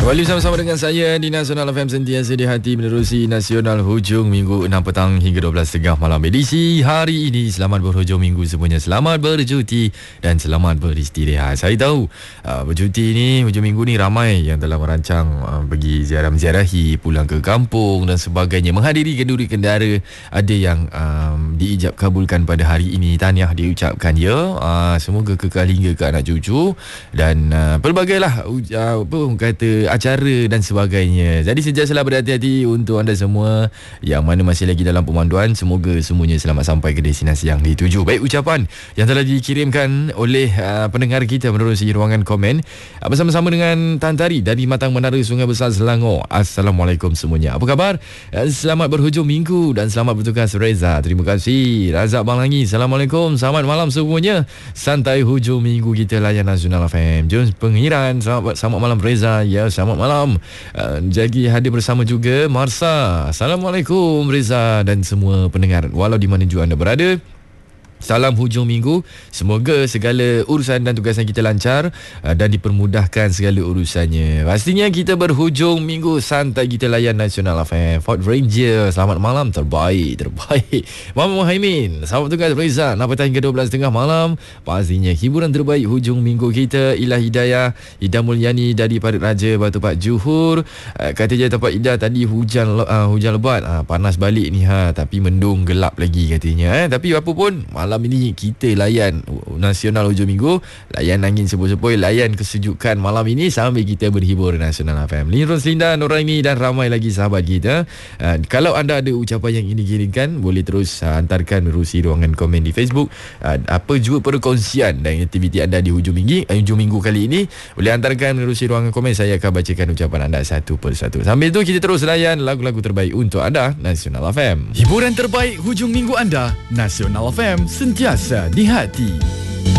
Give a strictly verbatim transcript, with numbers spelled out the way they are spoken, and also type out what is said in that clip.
Kembali sama-sama dengan saya di Nasional F M, sentiasa di hati menerusi Nasional hujung minggu enam petang hingga dua belas tiga puluh malam edisi hari ini. Selamat berhujung minggu semuanya, selamat bercuti dan selamat beristirahat. Saya tahu uh, bercuti ni, hujung minggu ni ramai yang telah merancang uh, pergi ziarah-ziarahi, pulang ke kampung dan sebagainya, menghadiri kenduri kendara. Ada yang um, diijab kabulkan pada hari ini, tahniah diucapkan ya. Uh, semoga kekal hingga ke anak cucu dan uh, pelbagailah uh, apa orang kata acara dan sebagainya. Jadi sentiasalah berhati-hati untuk anda semua yang mana masih lagi dalam pemanduan. Semoga semuanya selamat sampai ke destinasi yang dituju. Baik, ucapan yang telah dikirimkan oleh uh, pendengar kita menerusi ruangan komen uh, bersama-sama dengan Tan Tari dari Matang Menara, Sungai Besar, Selangor. Assalamualaikum semuanya, apa khabar? Uh, selamat berhujung minggu dan selamat bertugas Reza. Terima kasih. Razak Balangi, Assalamualaikum, selamat malam semuanya. Santai hujung minggu kita layan Nasional F M. Jom penghiran. Selamat, selamat malam Reza. Ya, selamat malam. uh, Jadi hadir bersama juga Marsa. Assalamualaikum Reza dan semua pendengar walau di mana juga anda berada. Salam hujung minggu. Semoga segala urusan dan tugasan kita lancar uh, dan dipermudahkan segala urusannya. Pastinya kita berhujung minggu santai kita layan Nasional F M. Ford Ranger, selamat malam. Terbaik, terbaik. Muhammad Muhaimin, selamat tugas Reza. Napatan hingga dua belas tiga puluh malam. Pastinya hiburan terbaik hujung minggu kita. Ilah Hidayah Ida Mulyani dari Parit Raja, Batu Pak, Johor. uh, Kata je tempat Ida tadi hujan uh, hujan lebat. uh, Panas balik ni ha, tapi mendung gelap lagi katanya. eh. Tapi apa pun, malam ini kita layan Nasional hujung minggu, layan angin sepoi-sepoi, layan kesejukan malam ini sambil kita berhibur Nasional F M. Lin Roslinda, Nuraini dan ramai lagi sahabat kita. uh, Kalau anda ada ucapan yang ingin dikirimkan, boleh terus uh, hantarkan menerusi ruangan komen di Facebook. uh, Apa juga perkongsian dan aktiviti anda di hujung minggu, uh, hujung minggu kali ini, boleh hantarkan menerusi ruangan komen. Saya akan bacakan ucapan anda satu persatu. Sambil itu kita terus layan lagu-lagu terbaik untuk anda Nasional F M. Hiburan terbaik hujung minggu anda Nasional F M, sentiasa di hati.